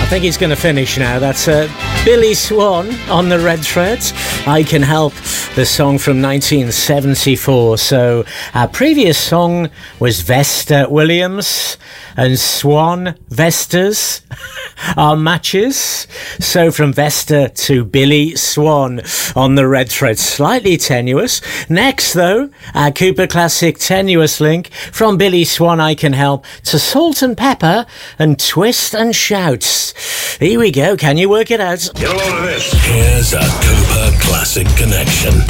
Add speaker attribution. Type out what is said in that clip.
Speaker 1: think he's going to finish now. That's Billy Swan on the Red Threads. I Can Help, the song from 1974. So our previous song was Vesta Williams and Swan Vestas are matches. So from Vesta to Billy Swan on the Red Threads. Slightly tenuous. Next though, our Cooper Classic tenuous link from Billy Swan, I Can Help, to Salt and Pepper and Twist and Shouts. Here we go. Can you work it out?
Speaker 2: Get a load of this. Here's a Cooper Classic connection.